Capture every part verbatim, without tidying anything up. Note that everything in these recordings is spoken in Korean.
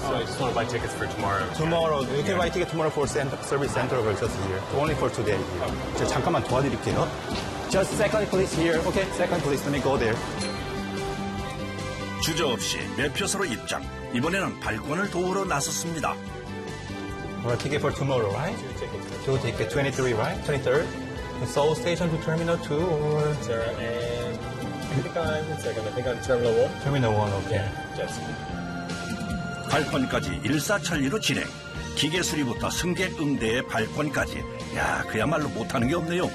So I just want to buy tickets for tomorrow. Tomorrow, you can buy ticket tomorrow for center, service center or just here. Only for today here. 저 잠깐만 도와드릴게요. Just second please here. Okay, second please. Let me go there. 주저없이 매표소로 입장. 이번에는 발권을 도우러 나섰습니다. Well, ticket for tomorrow, right? Two tickets. Two ticket, twenty-three, right? twenty-third. Seoul Station to Terminal two or Sir, and I think I'm, one second, I think I'm Terminal one. Terminal one, okay. Yes. 발권까지 일사천리로 진행. 기계 수리부터 승객 응대의 발권까지. 야, 그야말로 못하는 게 없네요.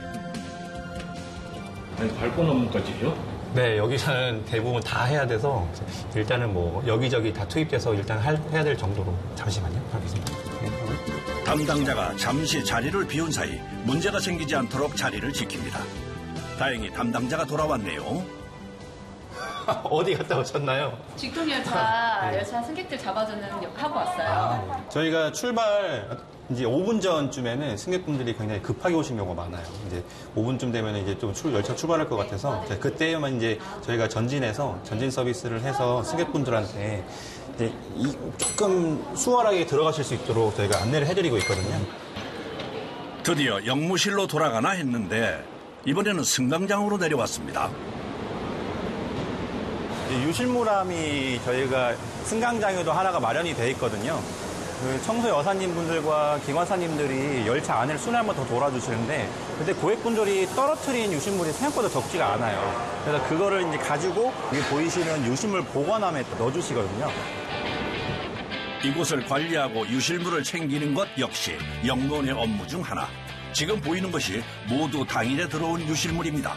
아니, 발권 업무까지요? 네, 여기서는 대부분 다 해야 돼서 일단은 뭐 여기저기 다 투입돼서 일단 할, 해야 될 정도로 잠시만요. 하겠습니다. 담당자가 잠시 자리를 비운 사이 문제가 생기지 않도록 자리를 지킵니다. 다행히 담당자가 돌아왔네요. 어디 갔다 오셨나요? 직통열차 열차 승객들 잡아주는 역 하고 왔어요. 아, 저희가 출발 이제 오 분 전쯤에는 승객분들이 굉장히 급하게 오신 경우가 많아요. 이제 오 분쯤 되면 이제 좀 출, 열차 출발할 것 같아서 그때만 이제 저희가 전진해서 전진 서비스를 해서 승객분들한테 이제 이 조금 수월하게 들어가실 수 있도록 저희가 안내를 해드리고 있거든요. 드디어 역무실로 돌아가나 했는데 이번에는 승강장으로 내려왔습니다. 유실무람이 저희가 승강장에도 하나가 마련이 돼 있거든요. 그 청소 여사님분들과 기관사님들이 열차 안을 순회 한번 더 돌아주시는데 근데 고객분들이 떨어뜨린 유실물이 생각보다 적지가 않아요. 그래서 그거를 이제 가지고 여기 보이시는 유실물 보관함에 넣어주시거든요. 이곳을 관리하고 유실물을 챙기는 것 역시 역무원의 업무 중 하나. 지금 보이는 것이 모두 당일에 들어온 유실물입니다.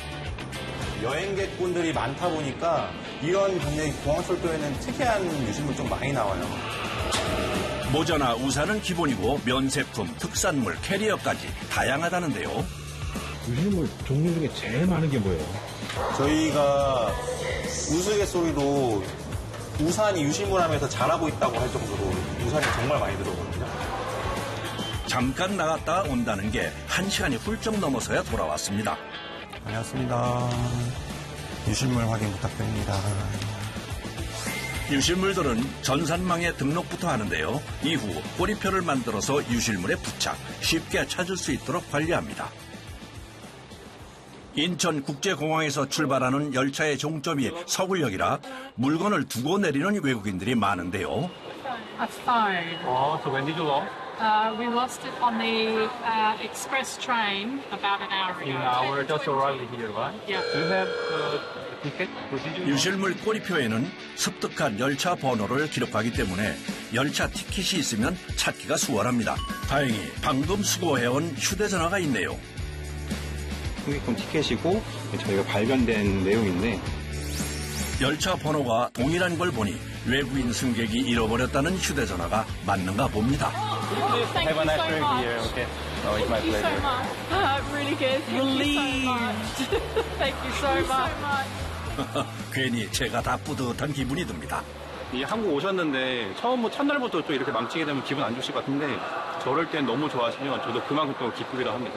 여행객분들이 많다 보니까 이런 굉장히 공항철도에는 특이한 유실물 좀 많이 나와요. 모자나 우산은 기본이고 면세품, 특산물, 캐리어까지 다양하다는데요. 유실물 종류 중에 제일 많은 게 뭐예요? 저희가 우스갯소리로 우산이 유실물함에서 자라고 있다고 할 정도로 우산이 정말 많이 들어오거든요. 잠깐 나갔다 온다는 게 한 시간이 훌쩍 넘어서야 돌아왔습니다. 반갑습니다. 유실물 확인 부탁드립니다. 유실물들은 전산망에 등록부터 하는데요. 이후 꼬리표를 만들어서 유실물에 부착, 쉽게 찾을 수 있도록 관리합니다. 인천국제공항에서 출발하는 열차의 종점이 서울역이라 물건을 두고 내리는 외국인들이 많은데요. A phone. Oh, so when did you lost? Uh, we lost it on the uh, express train about an hour ago. In our just arrived here, right? Yeah. Do you have the ticket? Procedure? 유실물 꼬리표에는 습득한 열차 번호를 기록하기 때문에 열차 티켓이 있으면 찾기가 수월합니다. 다행히 방금 수거해온 휴대전화가 있네요. 승객권 티켓이고 저희가 발견된 내용인데 열차 번호가 동일한 걸 보니 외국인 승객이 잃어버렸다는 휴대전화가 맞는가 봅니다. Thank Have a you nice so trip much. here. Okay. Oh, it's my Thank you so pleasure. much. Uh, really good. Relieved. Thank you so much. 괜히 제가 다 뿌듯한 기분이 듭니다. 이 한국 오셨는데 처음 뭐 첫날부터 또 이렇게 망치게 되면 기분 안 좋으실 것 같은데 저럴 땐 너무 좋아하시면 저도 그만큼 또 기쁘기도 합니다.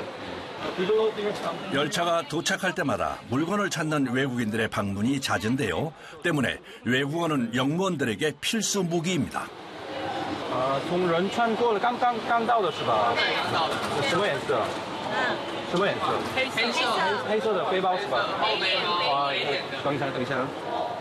열차가 도착할 때마다 물건을 찾는 외국인들의 방문이 잦은데요. 때문에 외국어는 역무원들에게 필수 무기입니다. 从仁川过了，刚刚刚到的是吧？什么颜色？什么颜色？ 黑色。 黑色的背包是吧？啊，等一下，等一下。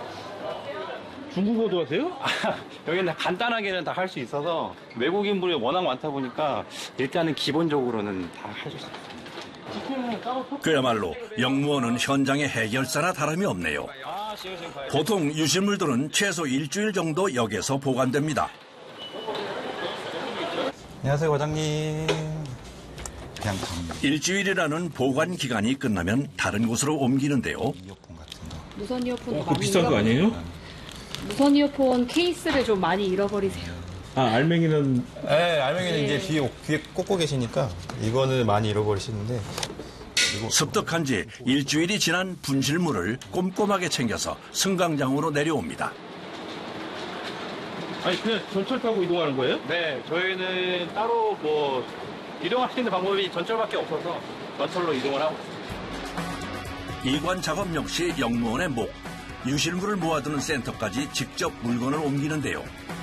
중국어도 하세요? 여기는 간단하게는 다 할 수 있어서 외국인분이 워낙 많다 보니까 일단은 기본적으로는 다 할 수 있어요. 그야말로 역무원은 현장의 해결사나 다름이 없네요. 보통 유실물들은 최소 일주일 정도 역에서 보관됩니다. 안녕하세요, 과장님. 그냥 일주일이라는 보관 기간이 끝나면 다른 곳으로 옮기는데요. 이어폰 같은 거. 무선 이어폰도 그거 많이 비싼 거 잃어버리세요. 아니에요? 무선 이어폰 케이스를 좀 많이 잃어버리세요. 아, 알맹이는 네, 알맹이는 네. 이제 뒤에 귀에 꽂고 계시니까 이거는 많이 잃어버리시는데. 이거... 습득한 지 일주일이 지난 분실물을 꼼꼼하게 챙겨서 승강장으로 내려옵니다. 아니 그냥 전철 타고 이동하는 거예요? 네, 저희는 따로 뭐 이동할 수 있는 방법이 전철밖에 없어서 전철로 이동을 하고 있습니다. 이관 작업 역시 역무원의 목. 유실물을 모아두는 센터까지 직접 물건을 옮기는데요.